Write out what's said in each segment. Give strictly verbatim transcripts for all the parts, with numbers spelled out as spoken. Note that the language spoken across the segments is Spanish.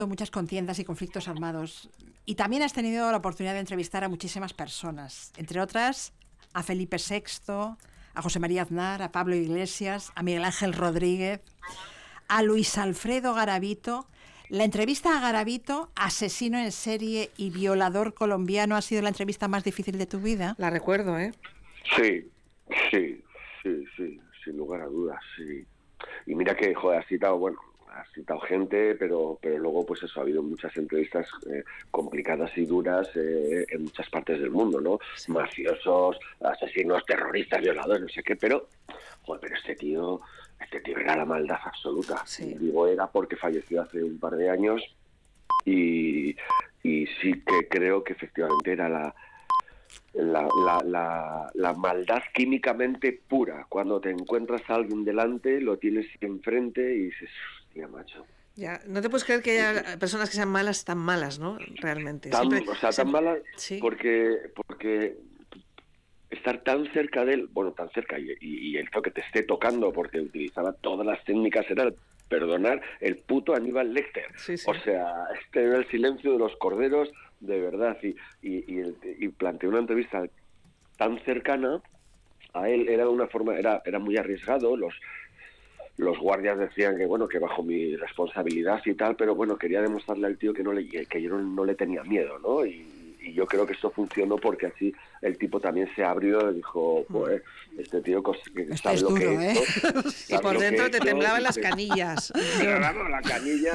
muchas contiendas y conflictos armados y también has tenido la oportunidad de entrevistar a muchísimas personas, entre otras a Felipe sexto, a José María Aznar, a Pablo Iglesias, a Miguel Ángel Rodríguez, a Luis Alfredo Garavito. La entrevista a Garavito, asesino en serie y violador colombiano, ha sido la entrevista más difícil de tu vida. La recuerdo, ¿eh? Sí, sí, sí, sí, sin lugar a dudas, sí. Y mira que, joder, has citado, bueno, has citado gente, pero pero luego, pues eso, ha habido muchas entrevistas eh, complicadas y duras eh, en muchas partes del mundo, ¿no? Sí. Mafiosos, asesinos, terroristas, violadores, no sé qué, pero, joder, pero este tío, este tío era la maldad absoluta. Sí. Digo, era porque falleció hace un par de años y, y sí que creo que efectivamente era la... La, la, la, la maldad químicamente pura. Cuando te encuentras a alguien delante, lo tienes enfrente y dices, hostia, macho. Ya, no te puedes creer que haya personas que sean malas tan malas, ¿no? Realmente. Tan, Siempre, o sea, siempre, tan malas sí. porque, porque estar tan cerca de él, bueno, tan cerca, y, y, y el que te esté tocando, porque utilizaba todas las técnicas, era el perdonar, el puto Aníbal Lecter. Sí, sí. O sea, este era el silencio de los corderos, de verdad, y, y, y, el, y planteé una entrevista tan cercana a él, era una forma, era, era muy arriesgado, los los guardias decían que bueno, que bajo mi responsabilidad y tal, pero bueno, quería demostrarle al tío que no le, que yo no, no le tenía miedo, ¿no? Y, y yo creo que esto funcionó porque así el tipo también se abrió y dijo, pues, este tío que sabe es lo duro, que ¿eh? es. Y por dentro te temblaban las canillas. Pero vamos, la canilla...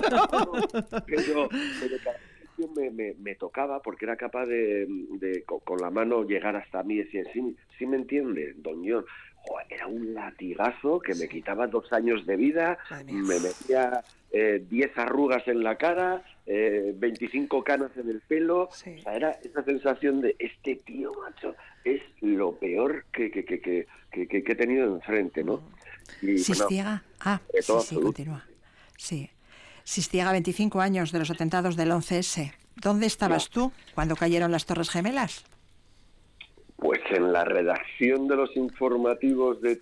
pero, pero Me, me, me tocaba porque era capaz de, de con, con la mano llegar hasta mí y decir, sí, sí me entiende, don John. Joder, era un latigazo que me quitaba dos años de vida, me metía eh, diez arrugas en la cara, eh, veinticinco canas en el pelo. Sí. O sea, era esa sensación de este tío, macho, es lo peor que, que, que, que, que, que, que he tenido enfrente, ¿no? Y, Sistiaga, bueno, ah, sí, sí, absoluto. Continúa. Sí. Sistiaga, veinticinco años de los atentados del once ese. ¿Dónde estabas no. tú cuando cayeron las Torres Gemelas? Pues en la redacción de los informativos de